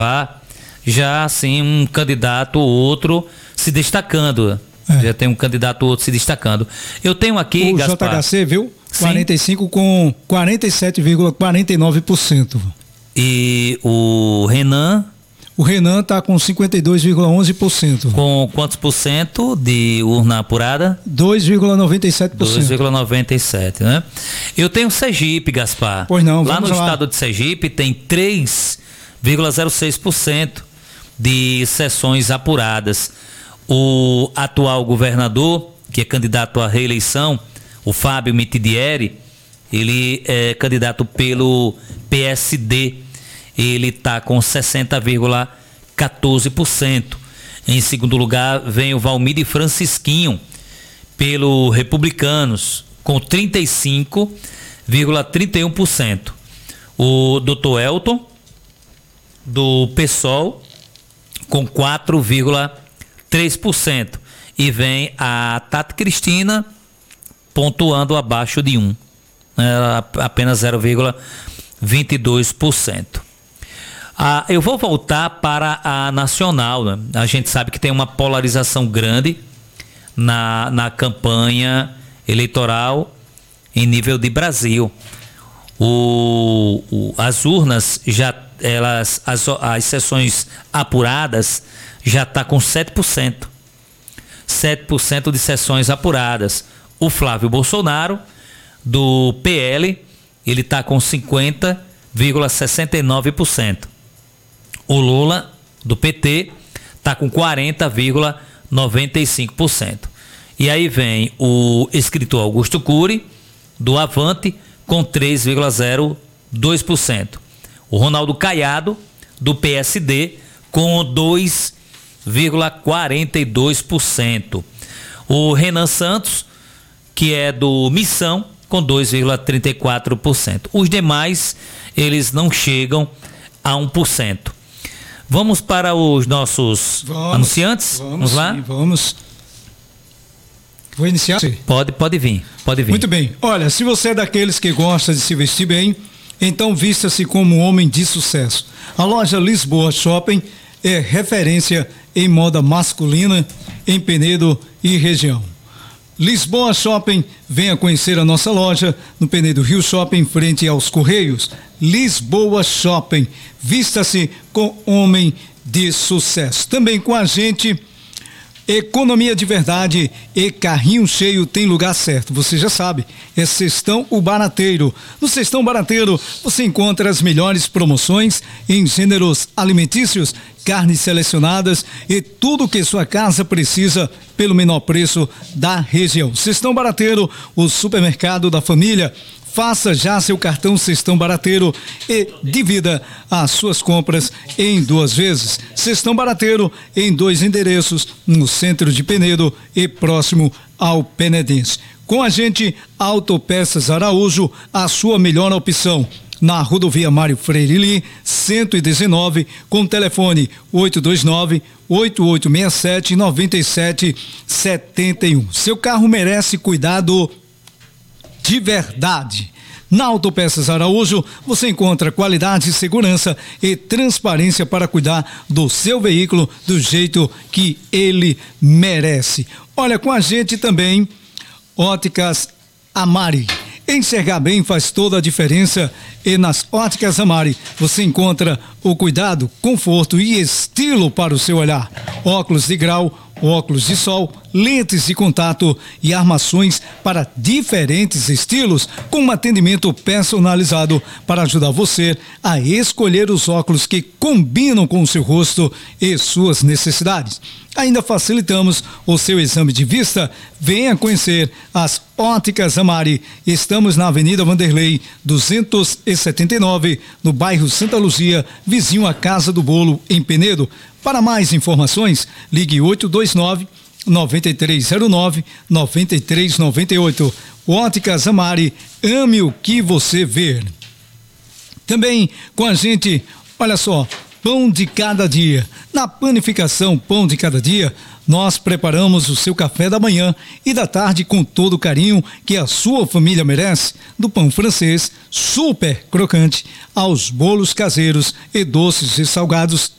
já assim um candidato ou outro se destacando. Já tem um candidato ou outro se destacando. Eu tenho aqui, o Gaspar, JHC, viu? Sim. 45 com 47,49%. E o Renan? O Renan está com 52,11%. Com quantos por cento de urna apurada? 2,97%. 2,97%, né? Eu tenho Sergipe, Gaspar. Pois não, lá vamos no lá. estado de Sergipe tem 3,06% de sessões apuradas. O atual governador, que é candidato à reeleição, o Fábio Mitidieri, ele é candidato pelo PSD. Ele está com 60,14%. Em segundo lugar, vem o Valmir Francisquinho, pelo Republicanos, com 35,31%. O Dr. Elton, do PSOL, com 4,3%. E vem a Tati Cristina pontuando abaixo de 1%, apenas 0,22%. Eu vou voltar para a nacional, né? A gente sabe que tem uma polarização grande na campanha eleitoral em nível de Brasil. As urnas as sessões apuradas já está com 7%. 7% de sessões apuradas. O Flávio Bolsonaro, do PL, ele está com 50,69%. O Lula, do PT, está com 40,95%. E aí vem o escritor Augusto Cury, do Avante, com 3,02%. O Ronaldo Caiado, do PSD, com 2,42%. O Renan Santos, que é do Missão, com 2,34%. Os demais, eles não chegam a 1%. Vamos para os nossos anunciantes? Vamos lá? Sim, vamos. Vou iniciar? Pode vir. Muito bem. Olha, se você é daqueles que gosta de se vestir bem, então vista-se como um homem de sucesso. A loja Lisboa Shopping é referência em moda masculina em Penedo e região. Lisboa Shopping, venha conhecer a nossa loja no Penedo Rio Shopping, frente aos Correios. Lisboa Shopping, vista-se com homem de sucesso. Também com a gente, economia de verdade e carrinho cheio tem lugar certo. Você já sabe, é Cestão o Barateiro. No Cestão Barateiro você encontra as melhores promoções em gêneros alimentícios, carnes selecionadas e tudo que sua casa precisa pelo menor preço da região. Cestão Barateiro, o supermercado da família. Faça já seu cartão Cestão Barateiro e divida as suas compras em 2 vezes. Cestão Barateiro em 2 endereços, no centro de Penedo e próximo ao Penedense. Com a gente, Autopeças Araújo, a sua melhor opção. Na rodovia Mário Freire Lee, 119, com telefone 829-8867-9771. Seu carro merece cuidado de verdade. Na Autopeças Araújo, você encontra qualidade, segurança e transparência para cuidar do seu veículo do jeito que ele merece. Olha, com a gente também, Óticas Amari. Enxergar bem faz toda a diferença e nas Óticas Amari você encontra o cuidado, conforto e estilo para o seu olhar. Óculos de grau, óculos de sol, lentes de contato e armações para diferentes estilos, com um atendimento personalizado para ajudar você a escolher os óculos que combinam com o seu rosto e suas necessidades. Ainda facilitamos o seu exame de vista. Venha conhecer as Óticas Amari. Estamos na Avenida Vanderlei 279, no bairro Santa Luzia, vizinho à Casa do Bolo, em Penedo. Para mais informações, ligue 829-9309-9398. Óticas Amari, ame o que você vê. Também com a gente, olha só, Pão de Cada Dia. Na Panificação Pão de Cada Dia, nós preparamos o seu café da manhã e da tarde com todo o carinho que a sua família merece. Do pão francês, super crocante, aos bolos caseiros e doces e salgados